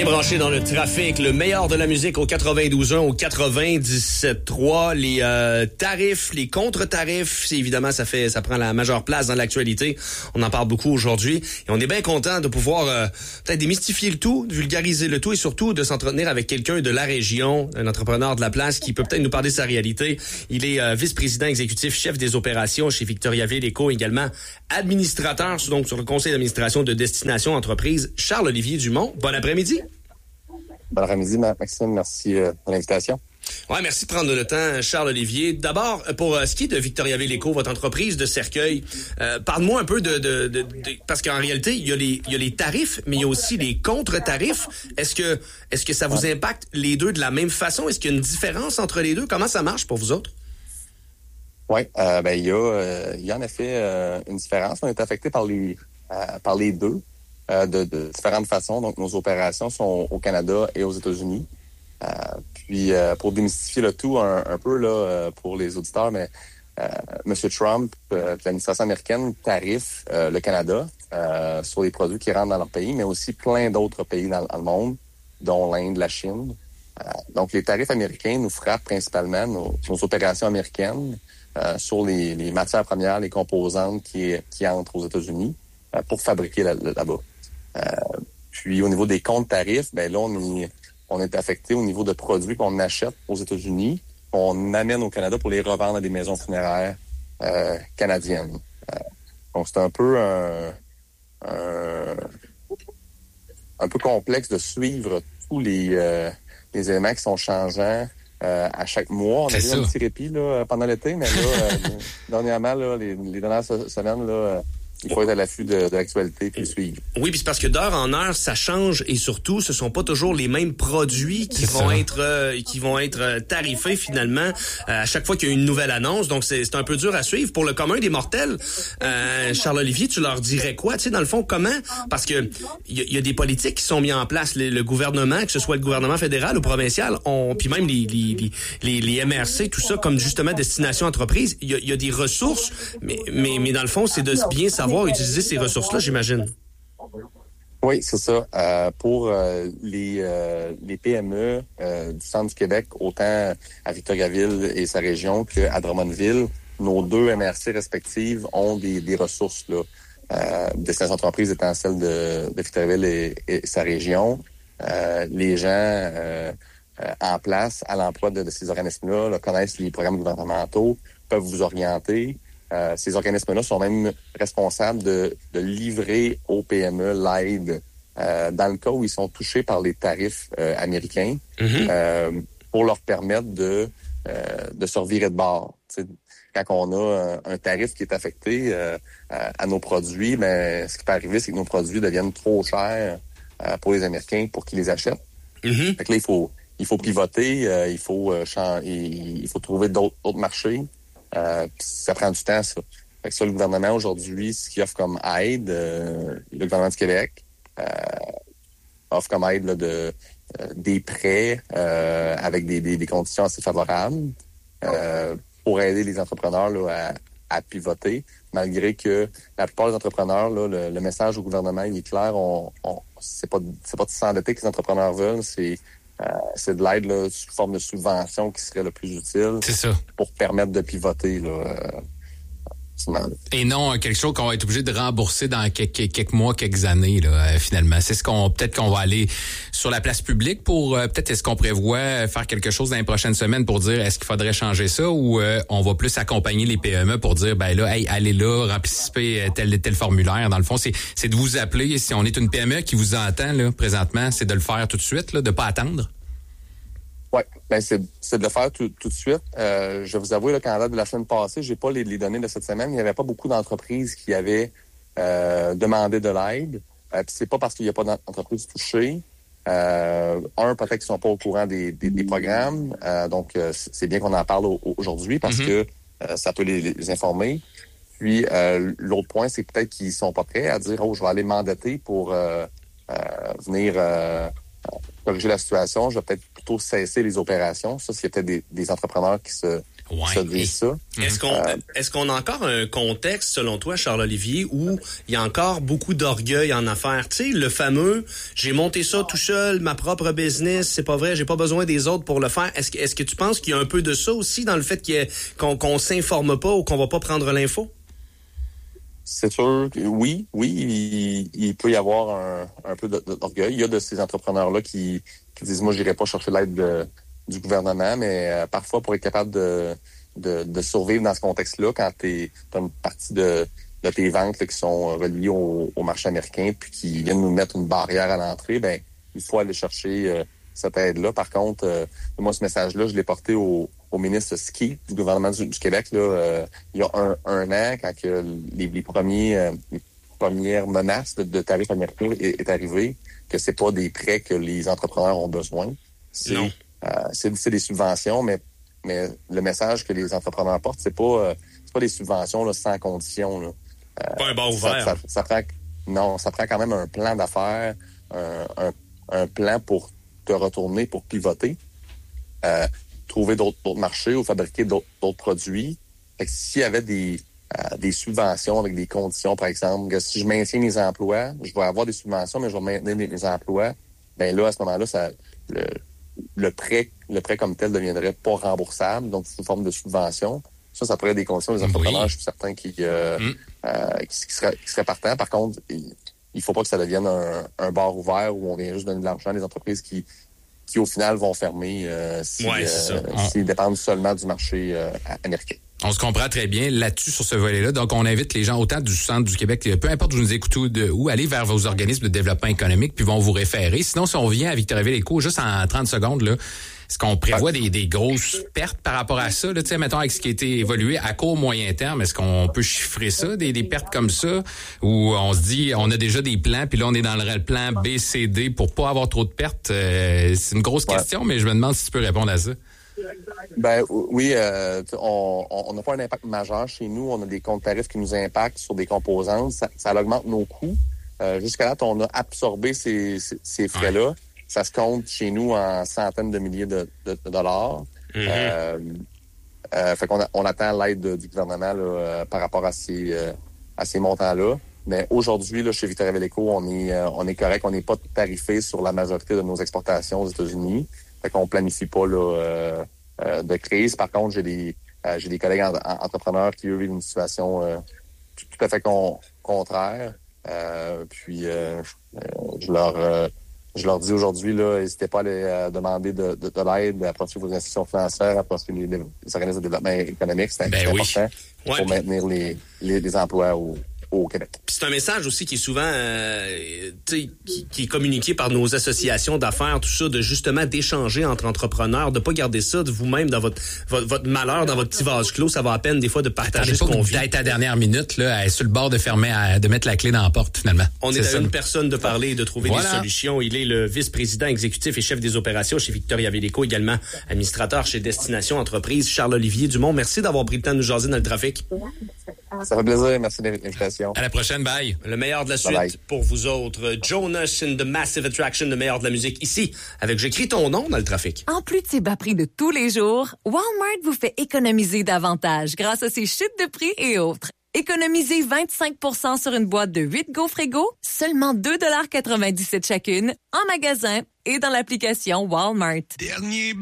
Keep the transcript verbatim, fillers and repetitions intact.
branché dans le trafic, le meilleur de la musique au quatre-vingt-douze un, au quatre-vingt-dix-sept trois. Les euh, tarifs, les contre-tarifs, c'est, évidemment, ça fait, ça prend la majeure place dans l'actualité. On en parle beaucoup aujourd'hui et on est bien content de pouvoir euh, peut-être démystifier le tout, vulgariser le tout et surtout de s'entretenir avec quelqu'un de la région, un entrepreneur de la place qui peut peut-être nous parler de sa réalité. Il est euh, vice-président exécutif, chef des opérations chez Victoriaville Éco, également administrateur donc sur le conseil d'administration de Destination Entreprise. Charles-Olivier Dumont, bon après-midi. Bon après-midi, Maxime. Merci euh, pour l'invitation. Ouais, merci de prendre le temps, Charles-Olivier. D'abord, pour euh, ce qui est de Victoriaville Éco, votre entreprise de cercueil, euh, parle-moi un peu de, de, de, de... Parce qu'en réalité, il y a les, il y a les tarifs, mais il y a aussi les contre-tarifs. Est-ce que, est-ce que ça vous ouais. impacte les deux de la même façon? Est-ce qu'il y a une différence entre les deux? Comment ça marche pour vous autres? Oui, euh, ben, il y a, euh, il y a en effet euh, une différence. On est affecté par les, euh, par les deux. Euh, de, de différentes façons. Donc, nos opérations sont au Canada et aux États-Unis. Euh, puis, euh, pour démystifier le tout un, un peu là euh, pour les auditeurs, mais euh, M. Trump, euh, l'administration américaine, tarife euh, le Canada euh, sur les produits qui rentrent dans leur pays, mais aussi plein d'autres pays dans, dans le monde, dont l'Inde, la Chine. Euh, donc, les tarifs américains nous frappent principalement nos, nos opérations américaines euh, sur les, les matières premières, les composantes qui, qui entrent aux États-Unis euh, pour fabriquer là, là-bas. Euh, puis au niveau des comptes tarifs, ben là on est on est affecté au niveau de produits qu'on achète aux États-Unis, qu'on amène au Canada pour les revendre à des maisons funéraires euh, canadiennes. Euh, donc c'est un peu un, un un peu complexe de suivre tous les euh, les éléments qui sont changeants euh, à chaque mois. On a eu un petit répit là pendant l'été, mais là euh, dernièrement là les, les dernières semaines là il faut être à l'affût de, de l'actualité puis suivre. Oui, puis c'est parce que d'heure en heure, ça change et surtout, ce sont pas toujours les mêmes produits qui c'est vont ça. être euh, qui vont être tarifés finalement euh, à chaque fois qu'il y a une nouvelle annonce. Donc c'est, c'est un peu dur à suivre pour le commun des mortels. Euh, Charles-Olivier, tu leur dirais quoi? Tu sais, dans le fond, comment? Parce que il y, y a des politiques qui sont mis en place. Le, le gouvernement, que ce soit le gouvernement fédéral ou provincial, on puis même les les, les les les M R C, tout ça, comme justement Destination Entreprise, il y a, y a des ressources, mais mais mais dans le fond, c'est de bien savoir utiliser ces ressources-là, j'imagine. Oui, c'est ça. Euh, pour euh, les, euh, les P M E euh, du centre du Québec, autant à Victoriaville et sa région qu'à Drummondville, nos deux M R C respectives ont des, des ressources là. Euh, Destination Entreprise étant celle de, de Victoriaville et, et sa région. Euh, les gens euh, euh, en place à l'emploi de, de ces organismes-là là, connaissent les programmes gouvernementaux, peuvent vous orienter. Euh, ces organismes-là sont même responsables de, de livrer aux P M E l'aide euh, dans le cas où ils sont touchés par les tarifs euh, américains mm-hmm. euh, pour leur permettre de, euh, de se revirer de bord. T'sais, quand on a un, un tarif qui est affecté euh, à, à nos produits, ben, ce qui peut arriver, c'est que nos produits deviennent trop chers euh, pour les Américains pour qu'ils les achètent. Mm-hmm. Fait que là, il faut, il faut pivoter, euh, il faut euh, chan- il, il faut trouver d'autres, d'autres marchés. Euh, ça prend du temps, ça. Fait que ça, le gouvernement, aujourd'hui, ce qu'il offre comme aide, euh, le gouvernement du Québec euh, offre comme aide là, de, euh, des prêts euh, avec des, des, des conditions assez favorables euh, pour aider les entrepreneurs là, à, à pivoter, malgré que la plupart des entrepreneurs, là, le, le message au gouvernement, il est clair, on, on, c'est pas c'est pas de s'endetter que les entrepreneurs veulent, c'est Euh, c'est de l'aide là, sous forme de subvention qui serait le plus utile c'est ça. Pour permettre de pivoter. Là, euh, et non quelque chose qu'on va être obligé de rembourser dans quelques, quelques mois, quelques années là, euh, finalement. C'est ce qu'on peut-être qu'on va aller sur la place publique pour euh, peut-être est-ce qu'on prévoit faire quelque chose dans les prochaines semaines pour dire est-ce qu'il faudrait changer ça ou euh, on va plus accompagner les P M E pour dire ben là, hey, allez là, remplissez tel tel formulaire. Dans le fond, c'est c'est de vous appeler si on est une P M E qui vous entend là présentement, c'est de le faire tout de suite, là, de pas attendre. Oui, ben c'est, c'est de le faire tout, tout de suite. Euh, je vais vous avouer, là, qu'en date de la semaine passée, j'ai pas les, les données de cette semaine, il n'y avait pas beaucoup d'entreprises qui avaient euh, demandé de l'aide. Euh, puis c'est pas parce qu'il n'y a pas d'entreprises touchées. Euh, un, peut-être qu'ils sont pas au courant des, des, des programmes. Euh, donc, euh, c'est bien qu'on en parle au, aujourd'hui parce mm-hmm. que euh, ça peut les, les informer. Puis, euh, l'autre point, c'est peut-être qu'ils sont pas prêts à dire « Oh, je vais aller m'endetter pour euh, euh, venir... Euh, corriger la situation, je vais peut-être plutôt cesser les opérations. Ça, s'il y a peut-être des, des entrepreneurs qui se Ouais. Ça dit ça. Est-ce qu'on euh, est-ce qu'on a encore un contexte, selon toi, Charles-Olivier, où il y a encore beaucoup d'orgueil en affaires? Tu sais, le fameux « j'ai monté ça tout seul, ma propre business, c'est pas vrai, j'ai pas besoin des autres pour le faire ». Est-ce que est-ce que tu penses qu'il y a un peu de ça aussi dans le fait qu'il y a, qu'on qu'on s'informe pas ou qu'on va pas prendre l'info? C'est sûr que oui, oui, il, il peut y avoir un, un peu d'orgueil. Il y a de ces entrepreneurs-là qui, qui disent « moi, j'irai pas chercher l'aide de du gouvernement, mais euh, parfois pour être capable de, de, de survivre dans ce contexte-là, quand tu as une partie de, de tes ventes là, qui sont reliées au, au marché américain puis qui viennent nous mettre une barrière à l'entrée, ben il faut aller chercher euh, cette aide-là. Par contre, euh, moi, ce message-là, je l'ai porté au, au ministre Ski du gouvernement du, du Québec là, euh, il y a un, un an, quand que les, les, premiers, euh, les premières menaces de, de tarifs américains est, est arrivée, que c'est pas des prêts que les entrepreneurs ont besoin. C'est, non. Euh, c'est, c'est des subventions, mais mais le message que les entrepreneurs portent, c'est pas euh, c'est pas des subventions là, sans condition. Là. Euh, pas un bar ouvert. Ça, ça, ça prend, non, ça prend quand même un plan d'affaires, un, un, un plan pour te retourner, pour pivoter, euh, trouver d'autres, d'autres marchés ou fabriquer d'autres, d'autres produits. Fait que s'il y avait des euh, des subventions avec des conditions, par exemple, que si je maintiens mes emplois, je vais avoir des subventions, mais je vais maintenir mes, mes emplois, ben là, à ce moment-là, ça le le prêt, le prêt comme tel deviendrait pas remboursable, donc sous forme de subvention. Ça, ça pourrait être des conditions des entrepreneurs, oui. Je suis certain qui, euh, mm. euh, qui, qui, seraient, qui seraient partants. Par contre, il, il faut pas que ça devienne un, un bar ouvert où on vient juste donner de l'argent à des entreprises qui, qui au final vont fermer euh, si, ouais, euh, s'ils dépendent seulement du marché euh, américain. On se comprend très bien là-dessus, sur ce volet-là. Donc, on invite les gens autant du centre du Québec, peu importe où vous nous écoutez ou de où, aller vers vos organismes de développement économique, puis vont vous référer. Sinon, si on vient à Victoriaville-Éco, juste en trente secondes, là, est-ce qu'on prévoit des, des grosses pertes par rapport à ça? Là, tu sais, mettons, avec ce qui a été évolué à court, moyen terme, est-ce qu'on peut chiffrer ça, des, des pertes comme ça? Ou on se dit, on a déjà des plans, puis là, on est dans le plan B, C, D pour pas avoir trop de pertes? Euh, c'est une grosse ouais. question, mais je me demande si tu peux répondre à ça. Ben oui, euh, on n'a pas un impact majeur chez nous. On a des comptes tarifs qui nous impactent sur des composantes. Ça, ça augmente nos coûts. Euh, jusqu'à là, on a absorbé ces, ces, ces frais-là. Ouais. Ça se compte chez nous en centaines de milliers de, de, de dollars. Mm-hmm. Euh, euh, fait qu'on a, on attend l'aide de, du gouvernement là, euh, par rapport à ces, euh, à ces montants-là. Mais aujourd'hui, là, chez Victoriaville-Éco, on est, euh, on est correct. On n'est pas tarifé sur la majorité de nos exportations aux États-Unis. Fait qu'on planifie pas là, euh, euh, de crise. Par contre, j'ai des euh, j'ai des collègues en, en, entrepreneurs qui eux vivent une situation euh, tout, tout à fait con, contraire. Euh, puis euh, je leur euh, je leur dis aujourd'hui là, n'hésitez pas à aller euh, demander de, de, de l'aide, approcher vos institutions financières, approcher les, les organismes de développement économique, c'est ben important oui. pour ouais. maintenir les, les, les emplois au au Québec. Puis c'est un message aussi qui est souvent euh, qui, qui est communiqué par nos associations d'affaires, tout ça, de justement d'échanger entre entrepreneurs, de pas garder ça de vous-même dans votre, votre votre malheur, dans votre petit vase clos. Ça va à peine des fois de partager ce qu'on vit. D'être à la dernière minute, là, elle sur le bord de fermer, à, de mettre la clé dans la porte, finalement. On est, est à ça. Une personne de parler et de trouver voilà. des solutions. Il est le vice-président exécutif et chef des opérations chez Victoriaville-Éco, également administrateur chez Destination Entreprise, Charles-Olivier Dumont. Merci d'avoir pris le temps de nous jaser dans le trafic. Ça fait plaisir. Merci de l'invitation. À la prochaine. Bye. Le meilleur de la suite bye bye. Pour vous autres. Jonas and the Massive Attraction, le meilleur de la musique ici, avec J'écris ton nom dans le trafic. En plus de ses bas prix de tous les jours, Walmart vous fait économiser davantage grâce à ses chutes de prix et autres. Économisez vingt-cinq pour cent sur une boîte de huit GoFrigo, seulement deux virgule quatre-vingt-dix-sept chacune, en magasin et dans l'application Walmart. Dernier